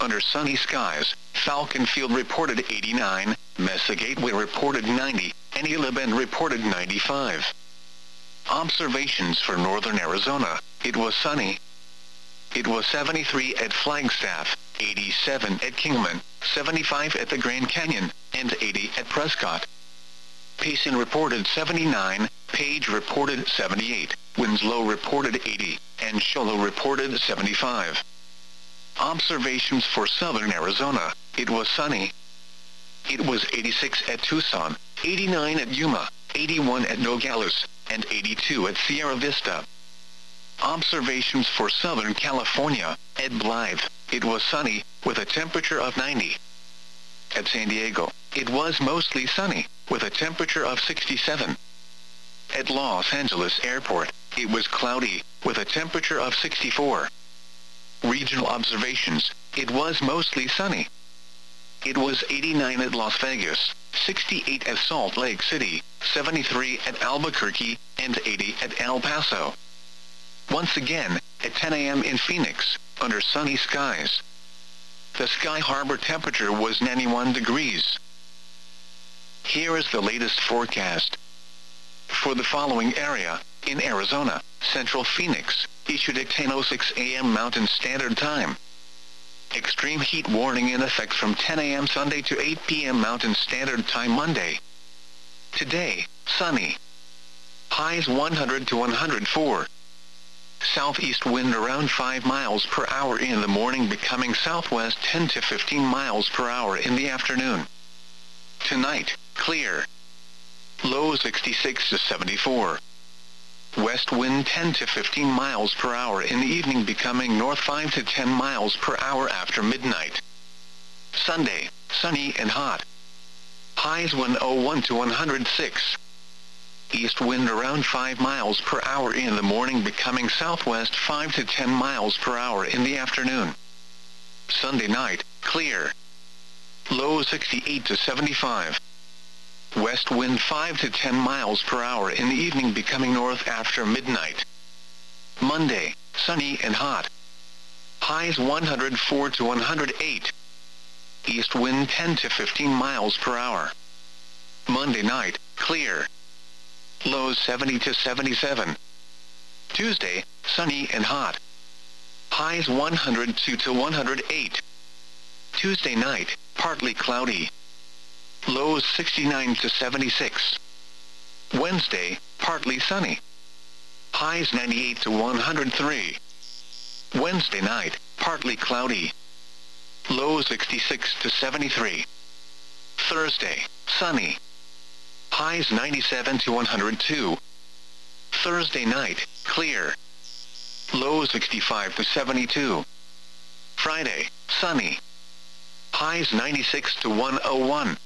under sunny skies. Falcon Field reported 89, Mesa Gateway reported 90, and Isla Bend reported 95. Observations for northern Arizona. It was sunny. It was 73 at Flagstaff, 87 at Kingman, 75 at the Grand Canyon, and 80 at Prescott. Payson reported 79, Page reported 78, Winslow reported 80, and Shoalo reported 75. Observations for southern Arizona. It was sunny. It was 86 at Tucson, 89 at Yuma, 81 at Nogales, and 82 at Sierra Vista. Observations for Southern California. At Blythe, it was sunny, with a temperature of 90. At San Diego, it was mostly sunny, with a temperature of 67. At Los Angeles Airport, it was cloudy, with a temperature of 64. Regional observations. It was mostly sunny. It was 89 at Las Vegas, 68 at Salt Lake City, 73 at Albuquerque, and 80 at El Paso. Once again, at 10 a.m. in Phoenix, under sunny skies. The Sky Harbor temperature was 91 degrees. Here is the latest forecast. For the following area, in Arizona, Central Phoenix, issued at 10:06 a.m. Mountain Standard Time. Extreme heat warning in effect from 10 a.m. Sunday to 8 p.m. Mountain Standard Time Monday. Today, sunny. Highs 100 to 104. Southeast wind around 5 miles per hour in the morning, becoming southwest 10 to 15 miles per hour in the afternoon. Tonight, clear. Low 66 to 74. West wind 10 to 15 miles per hour in the evening, becoming north 5 to 10 miles per hour after midnight. Sunday, sunny and hot. Highs 101 to 106. East wind around 5 miles per hour in the morning, becoming southwest 5 to 10 miles per hour in the afternoon. Sunday night, clear. Low 68 to 75. West wind 5 to 10 miles per hour in the evening, becoming north after midnight. Monday, sunny and hot. Highs 104 to 108. East wind 10 to 15 miles per hour. Monday night, clear. Lows 70 to 77. Tuesday, sunny and hot. Highs 102 to 108. Tuesday night, partly cloudy. Lows 69 to 76. Wednesday, partly sunny. Highs 98 to 103. Wednesday night, partly cloudy. Lows 66 to 73. Thursday, sunny. Highs 97 to 102. Thursday night, clear. Lows 65 to 72. Friday, sunny. Highs 96 to 101.